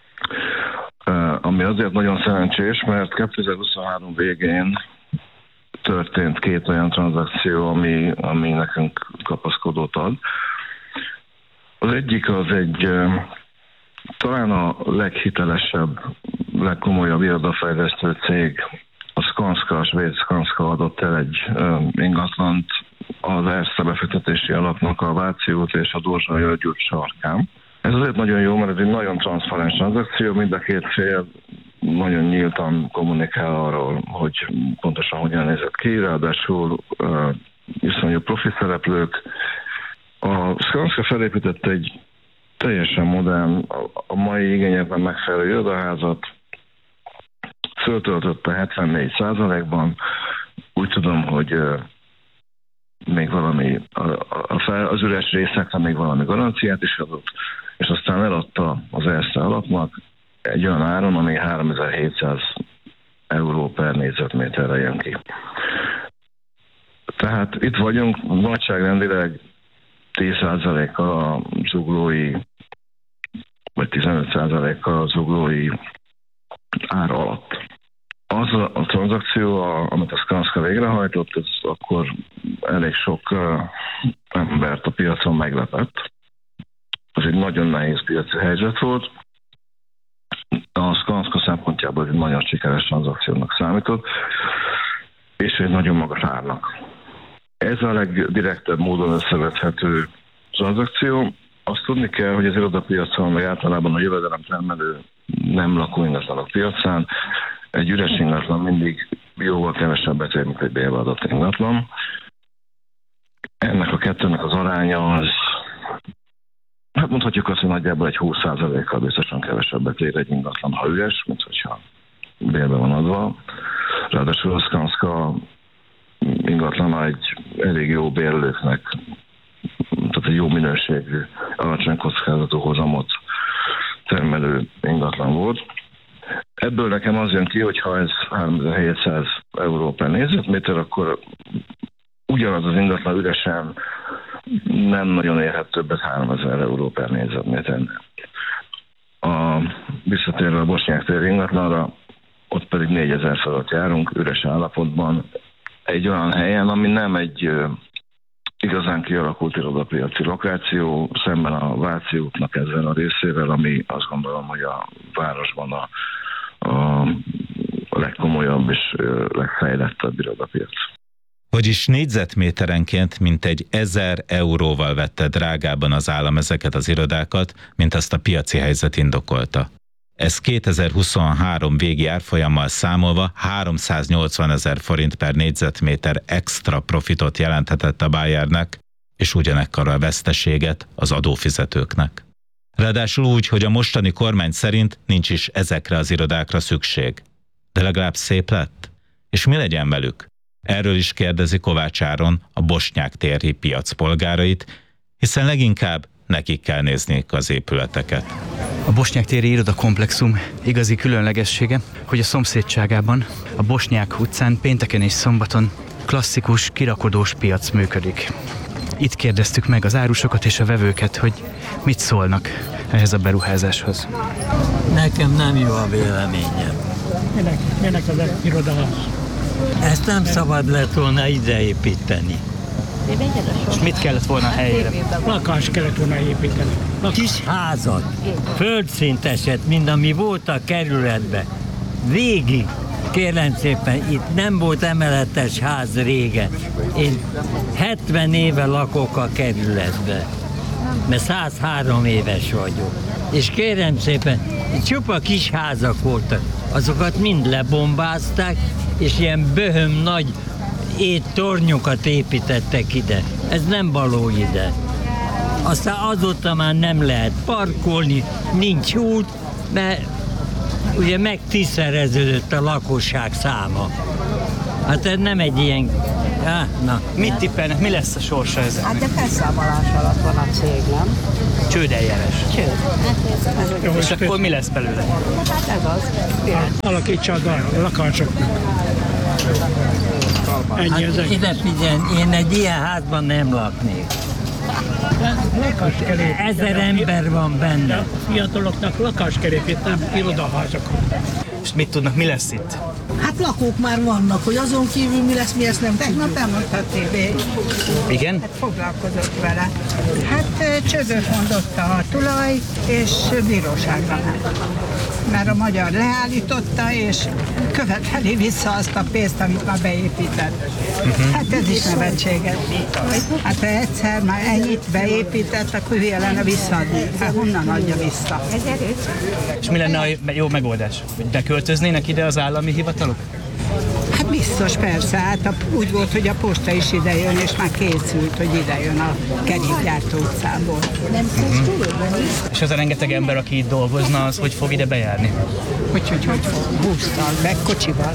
Ami azért nagyon szerencsés, mert kétezer-huszonhárom végén történt két olyan tranzakció, ami, ami nekünk kapaszkodót ad. Az egyik az egy talán a leghitelesebb, legkomolyabb irodafejlesztő cég, a Skanska, a svéd Skanska adott el egy ingatlant az Erste befektetési alapnak a Váci út és a Dózsa György út sarkán. Ez azért nagyon jó, mert ez egy nagyon transzparens tranzakció, mind a két fél nagyon nyíltan kommunikál arról, hogy pontosan hogyan nézett ki, ráadásul uh, iszonyú profi szereplők. A Skanska felépített egy teljesen modern, a mai igényekben megfelelő irodaházat, föltöltötte hetvennégy százalékban, úgy tudom, hogy uh, még valami, a, a, az üres részekre még valami garanciát is adott, és aztán eladta az Erste alapnak egy olyan áron, ami háromezer-hétszáz euró per négyzetméterre jön ki. Tehát itt vagyunk nagyságrendileg tíz százalékkal a zuglói, vagy tizenöt százalékkal a zuglói ár alatt. Az a, a tranzakció, a, amit a Skanska végrehajtott, ez akkor elég sok uh, embert a piacon meglepett. Ez egy nagyon nehéz piaci helyzet volt. A Skanska szempontjából egy nagyon sikeres tranzakciónak számított, és egy nagyon magas árnak. Ez a legdirektebb módon összevethető tranzakció. Azt tudni kell, hogy az irodapiacon, vagy általában a jövedelem termelő nem lakóingatlanok piacán egy üres ingatlan mindig jóval kevesebbet ér, mint egy bérbeadott ingatlan. Ennek a kettőnek az aránya az, hát mondhatjuk azt, hogy nagyjából egy húsz százalékkal biztosan kevesebbet ér egy ingatlan, ha üres, mint hogyha bérbe van adva. Ráadásul a Skanska ingatlana egy elég jó bérlőknek, tehát egy jó minőségű, alacsony kockázatú hozamot termelő ingatlan volt. Ebből nekem az jön ki, hogy ha ez háromezer-hétszáz euró per négyzetméter, akkor ugyanaz az ingatlan üresen nem nagyon érhet többet háromezer euró per négyzetméternél. A visszatérve a Bosnyák tér ingatlanra, ott pedig négyezer fölött járunk üres állapotban, egy olyan helyen, ami nem egy uh, igazán kialakult irodapiaci lokáció, szemben a Váci útnak ezzel a részével, ami azt gondolom, hogy a városban a, a, a legkomolyabb és uh, legfejlettebb irodapiac. Vagyis négyzetméterenként mintegy ezer euróval vette drágában az állam ezeket az irodákat, mint azt a piaci helyzet indokolta. Ez kétezer-huszonhárom végi árfolyammal számolva háromszáznyolcvanezer forint per négyzetméter extra profitot jelenthetett a Bayernek, és ugyanekkora veszteséget az adófizetőknek. Ráadásul úgy, hogy a mostani kormány szerint nincs is ezekre az irodákra szükség. De legalább szép lett? És mi legyen velük? Erről is kérdezi Kovács Áron, a Bosnyák téri piac polgárait, hiszen leginkább nekik kell nézniük az épületeket. A Bosnyák téri irodakomplexum igazi különlegessége, hogy a szomszédságában, a Bosnyák utcán pénteken és szombaton klasszikus, kirakodós piac működik. Itt kérdeztük meg az árusokat és a vevőket, hogy mit szólnak ehhez a beruházáshoz. Nekem nem jó a véleményem. Minek, minek az irodaház? Ezt nem szabad lett volna ide építeni. És mit kellett volna a helyére? Lakást kellett volna építeni. Lakás. Kis házat, földszinteset, mind ami volt a kerületben. Végig, kérem szépen, itt nem volt emeletes ház régen. Én hetven éve lakok a kerületben, mert százhárom éves vagyok. És kérem szépen, itt csupa kis házak voltak, azokat mind lebombázták, és ilyen böhöm nagy éttornyokat építettek ide. Ez nem való ide. Aztán azóta már nem lehet parkolni, nincs út, mert ugye megtízszereződött a lakosság száma. Hát ez nem egy ilyen... Á, na. Mit tippelnek, mi lesz a sorsa ezzel? Hát de felszámolás alatt van a cég, nem? Csődeljárás. Csőd. Jó, és akkor mi lesz belőle? Hát ez az. Alakítsa a lakásoknak. Ennyi az hát ide figyelj, én egy ilyen házban nem laknék. Ezer ember van benne. Fiataloknak lakást kell építeni, nem irodaházakat. És mit tudnak, mi lesz itt? Hát lakók már vannak, hogy azon kívül mi lesz, mi ezt nem tegnap elmondta a té vé. Igen? Hát foglalkozott vele. Hát csődöt mondott a tulaj, és bíróságra ment. Mert a magyar leállította, és követeli vissza azt a pénzt, amit már beépített. Uh-huh. Hát ez is nevetséges. Hát ha egyszer már ennyit beépített, akkor hülye lenne visszaadni. Hát honnan adja vissza? És mi lenne a jó megoldás? Hogy beköltöznének ide az állami hivatalok? Hát biztos, persze. Hát a, úgy volt, hogy a posta is ide jön, és már készült, hogy ide jön a kerékgyártó utcából. Uh-huh. És az a rengeteg ember, aki itt dolgozna, az hogy fog ide bejárni? Hogy, hogy, hogy busztal, meg kocsival.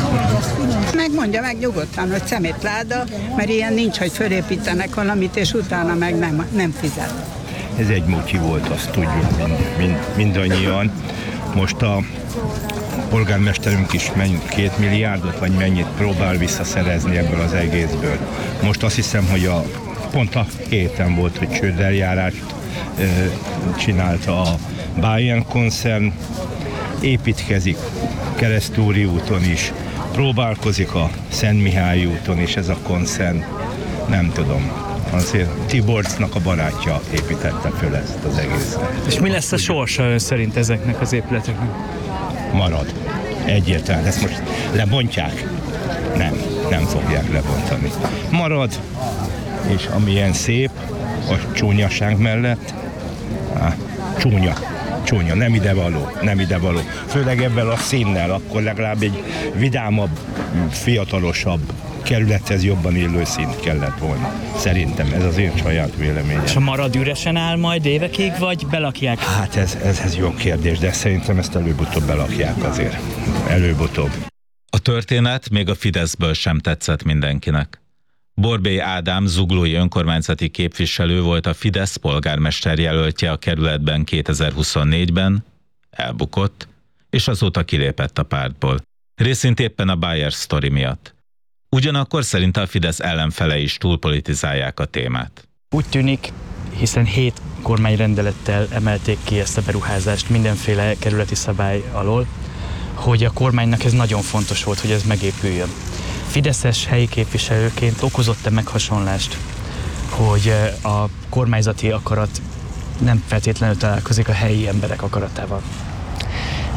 Megmondja meg nyugodtan, hogy szemétláda, mert ilyen nincs, hogy fölépítenek valamit, és utána meg nem, nem fizet. Ez egy muki volt, azt tudjuk mind, mind, mindannyian. Most a polgármesterünk is mennyi, két milliárdot, vagy mennyit próbál visszaszerezni ebből az egészből. Most azt hiszem, hogy a, pont a héten volt, hogy csődeljárást e, csinálta a Bayern koncern, építkezik Keresztúri úton is, próbálkozik a Szentmihályi úton is ez a koncern, nem tudom. Azért Tiborcnak a barátja építette föl ezt az egészet. És mi lesz a sorsa ön szerint ezeknek az épületeknek? Marad. Egyértelműen. Ezt most lebontják? Nem, nem fogják lebontani. Marad, és amilyen szép, a csúnyaság mellett, á, csúnya, csúnya, nem idevaló, nem idevaló. Főleg ebben a színnel, akkor legalább egy vidámabb, fiatalosabb kerülethez jobban illő szint kellett volna. Szerintem ez az én saját véleményem. És a marad üresen áll majd évekig, vagy belakják? Hát ez, ez, ez jó kérdés, de szerintem ezt előbb-utóbb belakják azért. Előbb-utóbb. A történet még a Fideszből sem tetszett mindenkinek. Borbély Ádám zuglói önkormányzati képviselő volt a Fidesz polgármester jelöltje a kerületben kétezer-huszonnégyben, elbukott, és azóta kilépett a pártból. Részint éppen a Bayer sztori miatt. Ugyanakkor szerint a Fidesz ellenfele is túlpolitizálják a témát. Úgy tűnik, hiszen hét kormányrendelettel emelték ki ezt a beruházást mindenféle kerületi szabály alól, hogy a kormánynak ez nagyon fontos volt, hogy ez megépüljön. Fideszes helyi képviselőként okozott-e meghasonlást, hogy a kormányzati akarat nem feltétlenül találkozik a helyi emberek akaratával?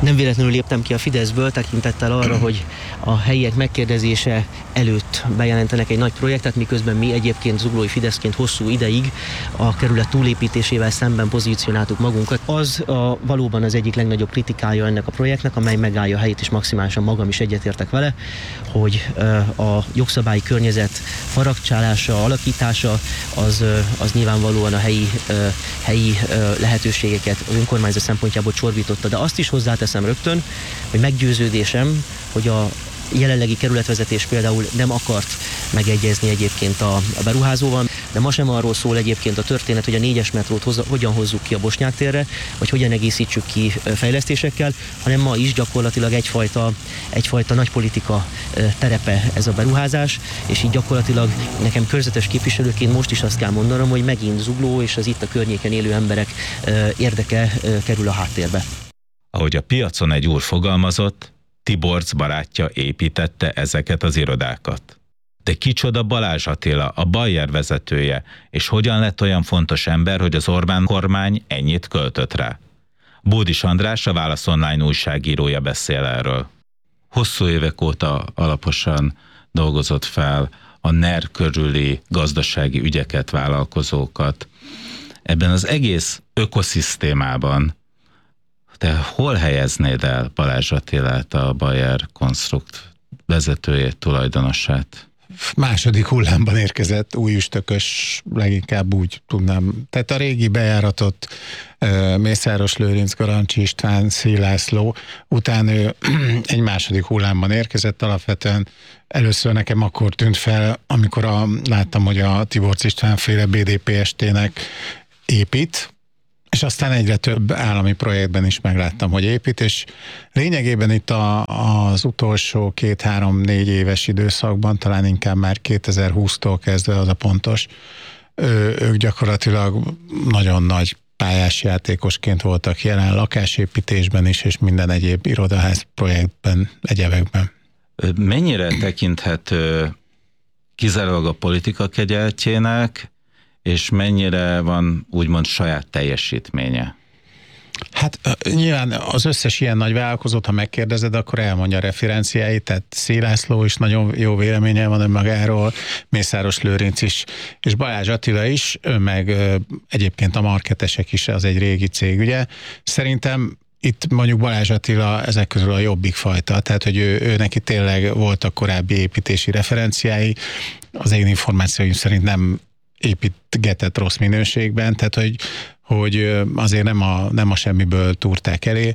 Nem véletlenül léptem ki a Fideszből, tekintettel arra, hogy a helyiek megkérdezése előtt bejelentenek egy nagy projektet, miközben mi egyébként zuglói Fideszként hosszú ideig a kerület túlépítésével szemben pozícionáltuk magunkat. Az a, valóban az egyik legnagyobb kritikája ennek a projektnek, amely megállja a helyét, és maximálisan magam is egyetértek vele, hogy a jogszabályi környezet faragcsálása, alakítása az, az nyilvánvalóan a helyi, helyi lehetőségeket az önkormányzat szempontjából csorbította. De azt is hozzáteszem rögtön, hogy meggyőződésem, hogy a jelenlegi kerületvezetés például nem akart megegyezni egyébként a, a beruházóval, de ma sem arról szól egyébként a történet, hogy a négyes metrót hozza, hogyan hozzuk ki a Bosnyák térre, vagy hogyan egészítsük ki fejlesztésekkel, hanem ma is gyakorlatilag egyfajta, egyfajta nagypolitika terepe ez a beruházás, és így gyakorlatilag nekem körzetes képviselőként most is azt kell mondanom, hogy megint Zugló és az itt a környéken élő emberek érdeke kerül a háttérbe. Ahogy a piacon egy úr fogalmazott, Tiborcz barátja építette ezeket az irodákat. De kicsoda Balázs Attila, a Bayer vezetője, és hogyan lett olyan fontos ember, hogy az Orbán kormány ennyit költött rá? Bódis András, a Válasz Online újságírója beszél erről. Hosszú évek óta alaposan dolgozott fel a en e er körüli gazdasági ügyeket, vállalkozókat. Ebben az egész ökoszisztémában te hol helyeznéd el Balázs Attilát, a Bayer Konstrukt vezetőjét, tulajdonosát? Második hullámban érkezett új üstökös, leginkább úgy tudnám. Tehát a régi bejáratot Mészáros Lőrinc, Garancsi István, Széll László, utána ő egy második hullámban érkezett. Alapvetően először nekem akkor tűnt fel, amikor a, láttam, hogy a Tiborcz István féle bé dé pé es té-nek épít, és aztán egyre több állami projektben is megláttam, hogy épít, és lényegében itt a, az utolsó két-három-négy éves időszakban, talán inkább már kétezer-húsztól kezdve az a pontos, ő, ők gyakorlatilag nagyon nagy pályás játékosként voltak jelen lakásépítésben is, és minden egyéb irodaház projektben, egyebekben. Mennyire tekinthető kizárólag a politika kegyeltjének, és mennyire van úgymond saját teljesítménye? Hát nyilván az összes ilyen nagy vállalkozót, ha megkérdezed, akkor elmondja a referenciáit, tehát Széll László is nagyon jó véleménye van önmagáról, Mészáros Lőrinc is, és Balázs Attila is, meg egyébként a marketesek is, az egy régi cég, ugye. Szerintem itt mondjuk Balázs Attila ezek közül a jobbik fajta, tehát hogy ő, ő neki tényleg voltak korábbi építési referenciái, az én információim szerint nem építgetett rossz minőségben, tehát hogy, hogy azért nem a, nem a semmiből túrták elé.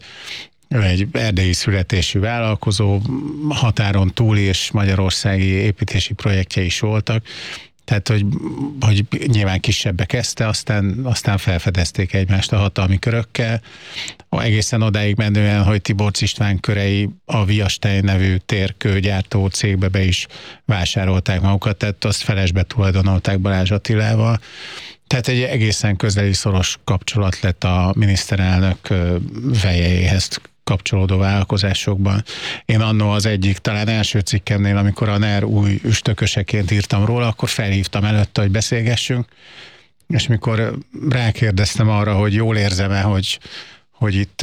Ő egy erdélyi születésű vállalkozó, határon túli és magyarországi építési projektjei is voltak, tehát hogy, hogy nyilván kisebbek kezdte, aztán, aztán felfedezték egymást a hatalmi körökkel, egészen odáig menően, hogy Tiborcz István körei a Viastein nevű térkőgyártó cégbe be is vásárolták magukat, tehát azt felesbe tulajdonolták Balázs Attilával. Tehát egy egészen közeli szoros kapcsolat lett a miniszterelnök vejeihez kapcsolódó vállalkozásokban. Én annó az egyik, talán első cikkemnél, amikor a en e er új üstököseként írtam róla, akkor felhívtam előtte, hogy beszélgessünk, és mikor rákérdeztem arra, hogy jól érzem-e, hogy, hogy itt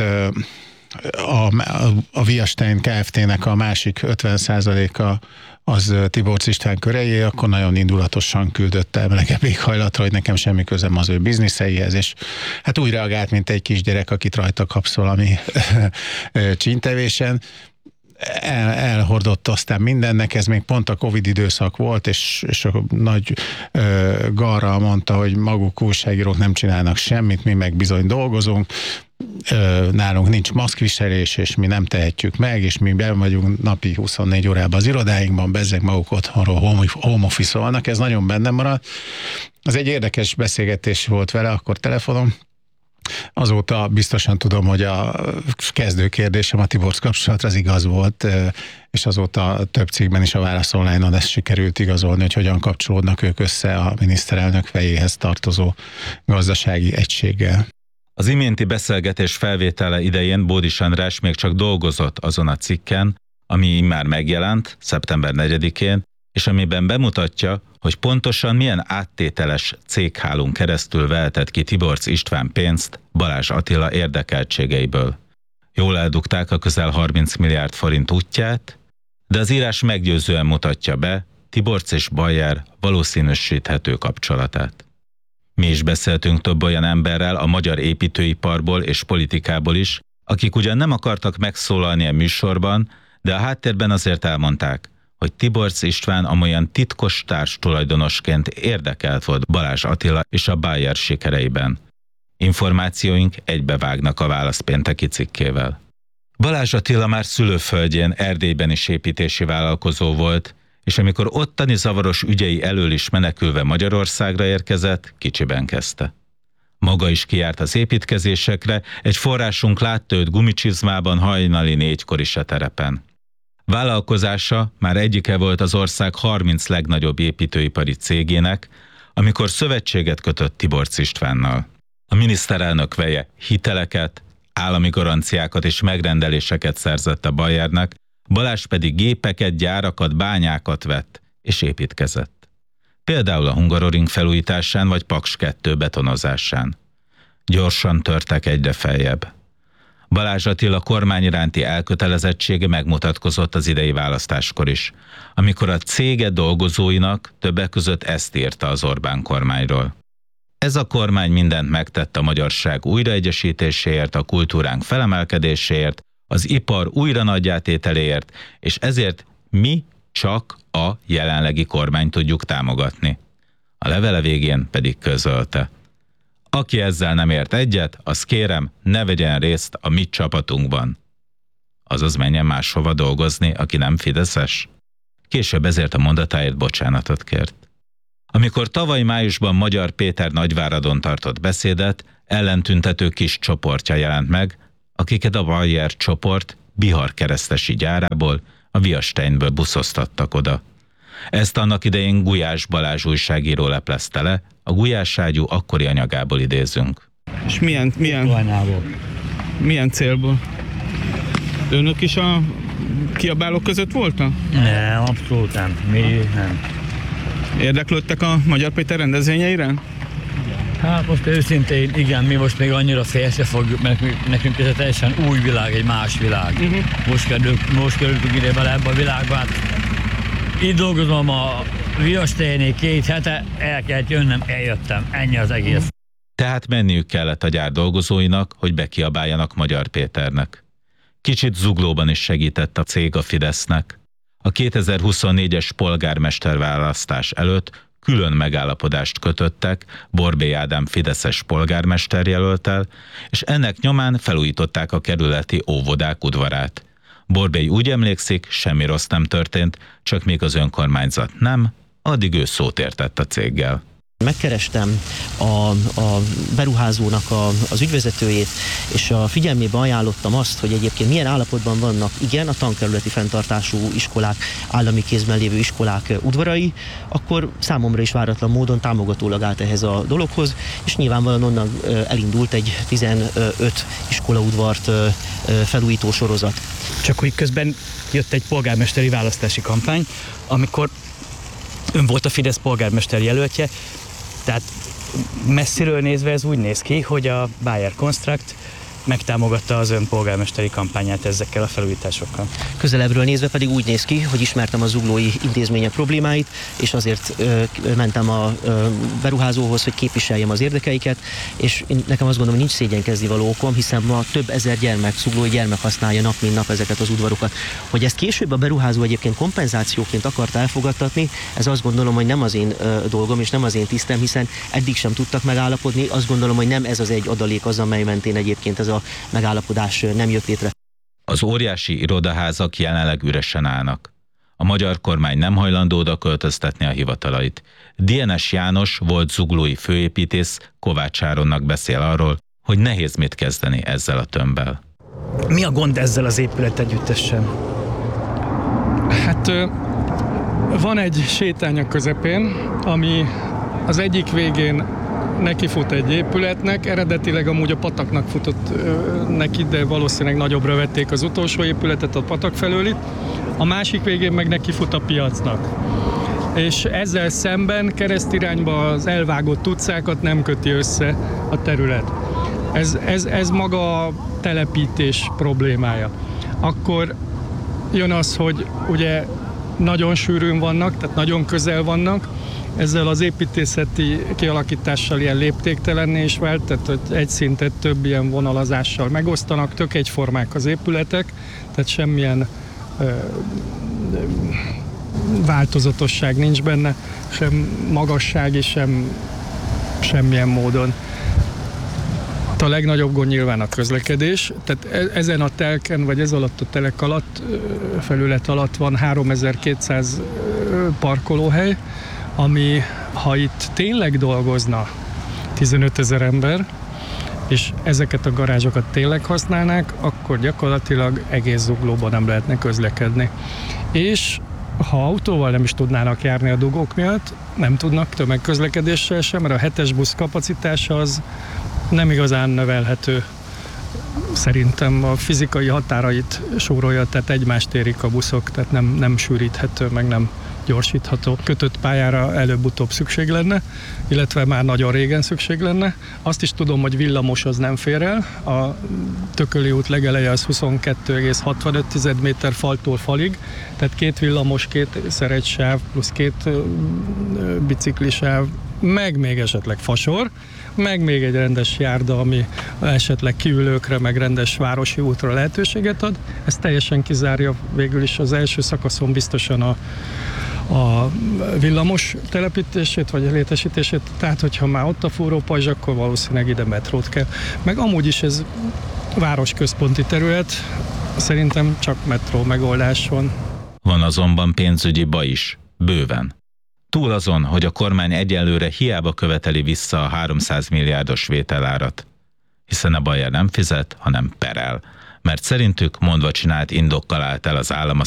a, a, a Viastein Kft-nek a másik ötven százaléka az Tiborcz István körejé, akkor nagyon indulatosan küldött el melegebb éghajlatra, hogy nekem semmi közem az ő bizniszeihez, és hát úgy reagált, mint egy kisgyerek, akit rajta kapsz valami csíntevésen. El, elhordott aztán mindennek, ez még pont a Covid időszak volt, és, és a nagy ö, Garra mondta, hogy maguk újságírók nem csinálnak semmit, mi meg bizony dolgozunk, ö, nálunk nincs maszkviselés, és mi nem tehetjük meg, és mi be vagyunk napi huszonnégy órában az irodáinkban, bezzeg maguk otthonról home, home office-olnak, ez nagyon bennem maradt. Az egy érdekes beszélgetés volt vele, akkor telefonon. Azóta biztosan tudom, hogy a kezdő kérdésem a Tiborcz kapcsolatra az igaz volt, és azóta több cikkben is a Válasz Online-on ezt sikerült igazolni, hogy hogyan kapcsolódnak ők össze a miniszterelnök fejéhez tartozó gazdasági egységgel. Az iménti beszélgetés felvétele idején Bódis András még csak dolgozott azon a cikken, ami már megjelent szeptember negyedikén, és amiben bemutatja, hogy pontosan milyen áttételes céghálón keresztül vehetett ki Tiborcz István pénzt Balázs Attila érdekeltségeiből. Jól eldugták a közel harminc milliárd forint útját, de az írás meggyőzően mutatja be Tiborcs és Bayer valószínűsíthető kapcsolatát. Mi is beszéltünk több olyan emberrel a magyar építőiparból és politikából is, akik ugyan nem akartak megszólalni a műsorban, de a háttérben azért elmondták, hogy Tiborcs István amolyan titkos társ tulajdonosként érdekelt volt Balázs Attila és a Bayer sikereiben. Információink egybevágnak a Válasz pénteki cikkével. Balázs Attila már szülőföldjén, Erdélyben is építési vállalkozó volt, és amikor ottani zavaros ügyei elől is menekülve Magyarországra érkezett, kicsiben kezdte. Maga is kijárt az építkezésekre, egy forrásunk látta őt gumicsizmában hajnali négykor is a terepen. Vállalkozása már egyike volt az ország harminc legnagyobb építőipari cégének, amikor szövetséget kötött Tiborcs Istvánnal. A miniszterelnök veje hiteleket, állami garanciákat és megrendeléseket szerzett a Bayernek, Balázs pedig gépeket, gyárakat, bányákat vett és építkezett. Például a Hungaroring felújításán vagy Paks kettő betonozásán. Gyorsan törtek egyre feljebb. Balázs Attila kormány iránti elkötelezettsége megmutatkozott az idei választáskor is, amikor a cége dolgozóinak többek között ezt írta az Orbán kormányról. Ez a kormány mindent megtett a magyarság újraegyesítéséért, a kultúránk felemelkedéséért, az ipar újra nagyjátételéért, és ezért mi csak a jelenlegi kormányt tudjuk támogatni. A levele végén pedig közölte: aki ezzel nem ért egyet, azt kérem, ne vegyen részt a mi csapatunkban. Azaz menjen máshova dolgozni, aki nem fideszes. Később ezért a mondatáért bocsánatot kért. Amikor tavaly májusban Magyar Péter Nagyváradon tartott beszédet, ellentüntető kis csoportja jelent meg, akiket a Bayer csoport Bihar keresztesi gyárából, a Viasteinből buszoztattak oda. Ezt annak idején Gulyás Balázs újságíró leplezte le, a Gulyás-ágyú akkori anyagából idézünk. És milyen, milyen, milyen célból? Önök is a kiabálók között voltak? Nem, abszolút nem. Mi nem. Érdeklődtek a Magyar Péter rendezvényeire? Hát most őszintén, igen, mi most még annyira félre fogjuk, mert nekünk ez teljesen új világ, egy más világ. Uh-huh. Most, kerülünk, most kerültünk ide bele ebbe a világba. Hát itt dolgozom a Viasteinél két hete, el kellett jönnöm, eljöttem, ennyi az egész. Tehát menniük kellett a gyár dolgozóinak, hogy bekiabáljanak Magyar Péternek. Kicsit zuglóban is segített a cég a Fidesznek. A kétezer-huszonnégyes polgármesterválasztás előtt külön megállapodást kötöttek Borbély Ádám fideszes polgármesterjelölttel, és ennek nyomán felújították a kerületi óvodák udvarát. Borbély úgy emlékszik, semmi rossz nem történt, csak még az önkormányzat nem, addig ő szót értett a céggel. Megkerestem a, a beruházónak a, az ügyvezetőjét, és a figyelmébe ajánlottam azt, hogy egyébként milyen állapotban vannak, igen, a tankerületi fenntartású iskolák, állami kézben lévő iskolák udvarai, akkor számomra is váratlan módon támogatólag állt ehhez a dologhoz, és nyilvánvalóan onnan elindult egy tizenöt iskolaudvart felújító sorozat. Csak hogy közben jött egy polgármesteri választási kampány, amikor ön volt a Fidesz polgármester jelöltje, tehát messziről nézve ez úgy néz ki, hogy a Bayer Construct megtámogatta az ön polgármesteri kampányát ezekkel a felújításokkal. Közelebbről nézve pedig úgy néz ki, hogy ismertem a zuglói intézmények problémáit, és azért ö, mentem a ö, beruházóhoz, hogy képviseljem az érdekeiket, és én, nekem azt gondolom, hogy nincs szégyenkezni való okom, hiszen ma több ezer gyermek, zuglói gyermek használja nap mint nap ezeket az udvarokat. Hogy ezt később a beruházó egyébként kompenzációként akarta elfogadtatni, ez azt gondolom, hogy nem az én ö, dolgom, és nem az én tisztem, hiszen eddig sem tudtak megállapodni. Azt gondolom, hogy nem ez az egy adalék az, amely mentén egyébként ez a megállapodás nem jött létre. Az óriási irodaházak jelenleg üresen állnak. A magyar kormány nem hajlandó oda költöztetni a hivatalait. Dienes János volt zuglói főépítész, Kovács Áronnak beszél arról, hogy nehéz mit kezdeni ezzel a tömbbel. Mi a gond ezzel az épület együttesen? Hát van egy sétány a közepén, ami az egyik végén nekifut egy épületnek, eredetileg amúgy a pataknak futott ö, neki, de valószínűleg nagyobbra vették az utolsó épületet a patak felől itt. A másik végén meg nekifut a piacnak. És ezzel szemben keresztirányba az elvágott utcákat nem köti össze a terület. Ez, ez, ez maga a telepítés problémája. Akkor jön az, hogy ugye nagyon sűrűn vannak, tehát nagyon közel vannak, ezzel az építészeti kialakítással ilyen léptéktelenné is vált, tehát hogy egy szintet több ilyen vonalazással megosztanak, tök egyformák az épületek, tehát semmilyen ö, ö, változatosság nincs benne, sem magassági, sem semmilyen módon. A legnagyobb gond nyilván a közlekedés, tehát ezen a telken, vagy ez alatt a telek alatt, felület alatt van háromezer-kétszáz parkolóhely, ami, ha itt tényleg dolgozna tizenötezer ember, és ezeket a garázsokat tényleg használnák, akkor gyakorlatilag egész Zuglóban nem lehetne közlekedni. És ha autóval nem is tudnának járni a dugók miatt, nem tudnak tömegközlekedéssel sem, mert a hetes busz kapacitása az nem igazán növelhető. Szerintem a fizikai határait súrolja, tehát egymást érik a buszok, tehát nem, nem sűríthető, meg nem gyorsítható. Kötött pályára előbb-utóbb szükség lenne, illetve már nagyon régen szükség lenne. Azt is tudom, hogy villamos az nem fér el. A Tököli út legeleje az huszonkettő egész hatvanöt méter faltól falig, tehát két villamos, két szeregysáv, plusz két biciklisáv, meg még esetleg fasor, meg még egy rendes járda, ami esetleg kiülőkre, meg rendes városi útra lehetőséget ad. Ez teljesen kizárja végül is az első szakaszon biztosan a, a villamos telepítését, vagy létesítését, tehát hogyha már ott a fúrópajzs, akkor valószínűleg ide metrót kell. Meg amúgy is ez városközponti terület, szerintem csak metró megoldás van. Van azonban pénzügyi baj is, bőven. Túl azon, hogy a kormány egyelőre hiába követeli vissza a háromszáz milliárdos vételárat, hiszen a Bayer nem fizet, hanem perel, mert szerintük mondva csinált indokkal állt el az állam a